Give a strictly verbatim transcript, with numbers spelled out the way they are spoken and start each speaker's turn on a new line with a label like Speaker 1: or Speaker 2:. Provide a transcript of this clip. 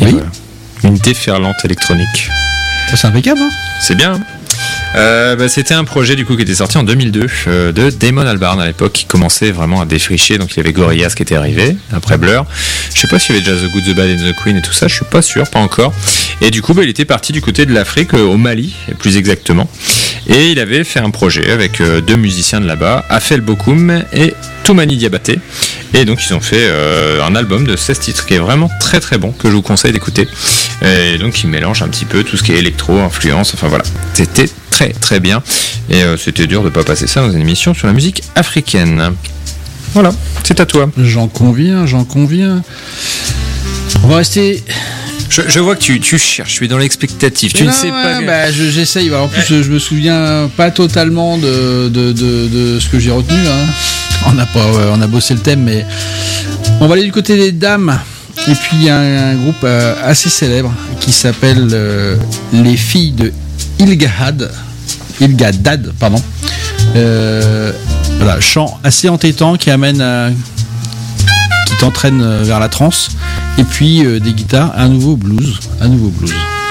Speaker 1: Et
Speaker 2: oui.
Speaker 1: voilà. Une déferlante électronique.
Speaker 2: C'est impeccable, hein.
Speaker 1: C'est bien. Euh, bah, c'était un projet du coup qui était sorti en deux mille deux euh, de Damon Albarn à l'époque, qui commençait vraiment à défricher. Donc il y avait Gorillaz qui était arrivé après Blur. Je sais pas s'il y avait déjà The Good, The Bad and The Queen et tout ça, je suis pas sûr, pas encore. Et du coup bah, il était parti du côté de l'Afrique, euh, au Mali plus exactement, et il avait fait un projet avec euh, deux musiciens de là-bas, Afel Bokoum et Toumani Diabaté. Et donc ils ont fait euh, un album de seize titres qui est vraiment très très bon, que je vous conseille d'écouter. Et donc ils mélangent un petit peu tout ce qui est électro, influence, enfin voilà, c'était très très bien. Et euh, c'était dur de pas passer ça dans une émission sur la musique africaine. Voilà, c'est à toi.
Speaker 2: J'en conviens, j'en conviens. On va rester...
Speaker 1: Je, je vois que tu, tu cherches, je suis dans l'expectative. Tu
Speaker 2: non,
Speaker 1: ne sais
Speaker 2: ouais,
Speaker 1: pas... Que...
Speaker 2: Bah, je, j'essaye. En plus, ouais. je me souviens pas totalement de, de, de, de ce que j'ai retenu. Hein. On a, pas, ouais, on a bossé le thème, mais... On va aller du côté des dames. Et puis, il y a un, un groupe euh, assez célèbre qui s'appelle euh, Les Filles de Ilgadad. Ilgadad, pardon. Euh, voilà, chant assez entêtant qui amène à... qui t'entraîne vers la trance. Et puis euh, des guitares, un nouveau blues, un nouveau blues.